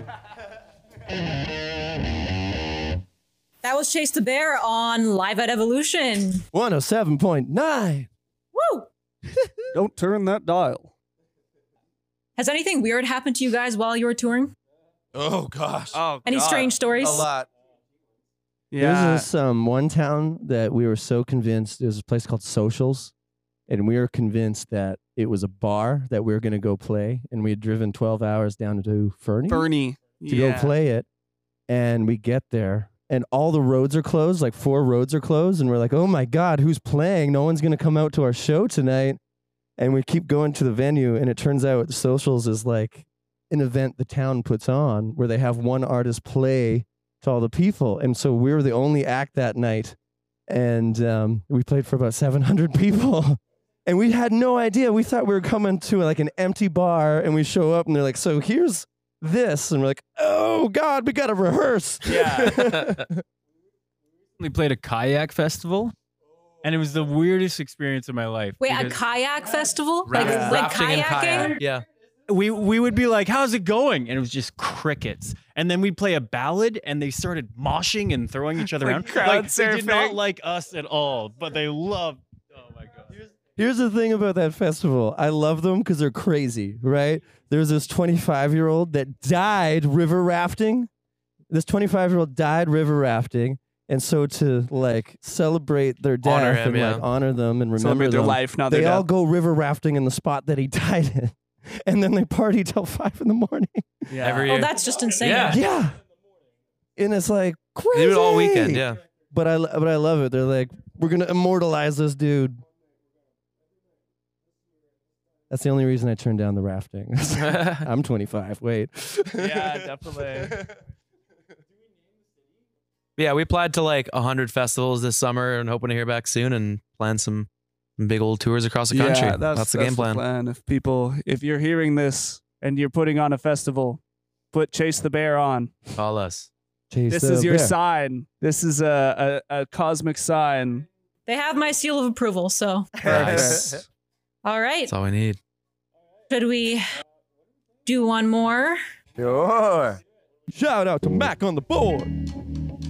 That was Chase the Bear on Live at Evolution. 107.9. Woo! Don't turn that dial. Has anything weird happened to you guys while you were touring? Oh, gosh. Any strange stories? A lot. There's this one town that we were so convinced, there's a place called Socials, and we were convinced that it was a bar that we were going to go play, and we had driven 12 hours down to Fernie to go play it, and we get there, and all the roads are closed, like 4 roads are closed, and we're like, oh my God, who's playing? No one's going to come out to our show tonight, and we keep going to the venue, and it turns out Socials is like an event the town puts on where they have one artist play to all the people. And so we were the only act that night. And we played for about 700 people. And we had no idea. We thought we were coming to like an empty bar, and we show up and they're like, so here's this. And we're like, oh God, we got to rehearse. Yeah. We played a kayak festival, and it was the weirdest experience of my life. Wait, a kayak festival? Rafting Like and kayaking? kayak. Yeah. We would be like, how's it going? And it was just crickets. And then we'd play a ballad, and they started moshing and throwing each other around. crowd They did not surfing. like us at all, but they loved. Oh my God. Here's the thing about that festival. I love them because they're crazy, right? There's this 25-year-old that died river rafting. This 25-year-old died river rafting. And so to like celebrate their death Honor him, and yeah. like honor them and remember Celebrate their them, life, not their they all death. go river rafting in the spot that he died in. And then they party till 5 in the morning. Yeah. Every Oh, year. that's just insane. Yeah. Yeah. And it's like crazy. They do it all weekend, yeah. But I love it. They're like, we're going to immortalize this dude. That's the only reason I turned down the rafting. I'm 25. Wait. Yeah, definitely. Yeah, we applied to like 100 festivals this summer and hoping to hear back soon and plan some big old tours across the country. Yeah, that's the game plan. If you're hearing this and you're putting on a festival, put Chase the Bear on. Call us. Chase This the is your bear. sign. This is a cosmic sign. They have my seal of approval, so. Nice. All right. That's all we need. Should we do one more? Sure. Shout out to Mac on the board.